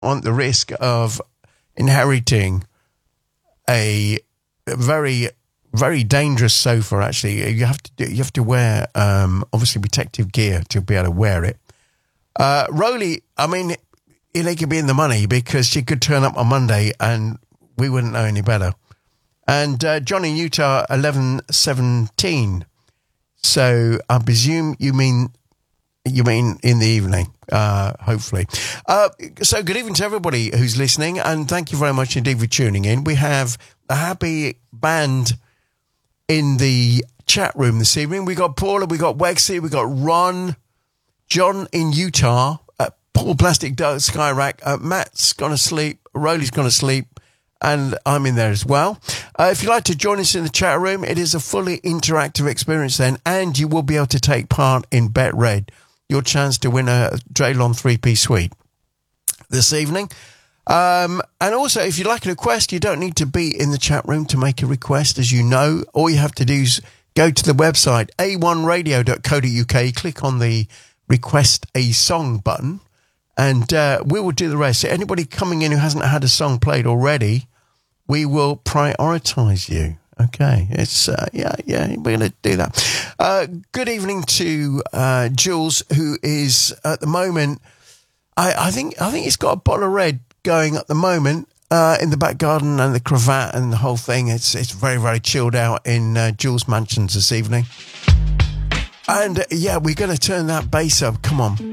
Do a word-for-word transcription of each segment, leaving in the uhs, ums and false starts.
want the risk of inheriting a very, very dangerous sofa. Actually, you have to do, you have to wear um, obviously protective gear to be able to wear it. Uh, Rowley, I mean, they could be in the money because she could turn up on Monday and we wouldn't know any better. And uh, John in Utah, eleven seventeen. So I presume you mean you mean in the evening, uh, hopefully. Uh, so good evening to everybody who's listening, and thank you very much indeed for tuning in. We have a happy band in the chat room this evening. We got Paula, we got Wexy, we got Ron, John in Utah, uh, Paul Plastic Dark Skyrack, uh, Matt's gone to sleep, Rowley's gone to sleep, and I'm in there as well. Uh, if you'd like to join us in the chat room, it is a fully interactive experience then, and you will be able to take part in Bet Red, your chance to win a Draylon three-piece suite this evening. Um, and also, if you'd like a request, you don't need to be in the chat room to make a request, as you know. All you have to do is go to the website, a one radio dot co dot uk, click on the Request a Song button, and uh, we will do the rest. So anybody coming in who hasn't had a song played already, we will prioritise you. Okay, it's, uh, yeah, yeah, we're going to do that. Uh, good evening to uh, Jules, who is at the moment, I, I think I think he's got a bottle of red going at the moment uh, in the back garden, and the cravat and the whole thing. It's it's very, very chilled out in uh, Jules' Mansions this evening. And, uh, yeah, we're going to turn that bass up. Come on.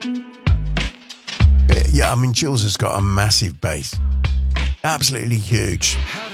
Yeah, I mean, Jules has got a massive bass. Absolutely huge.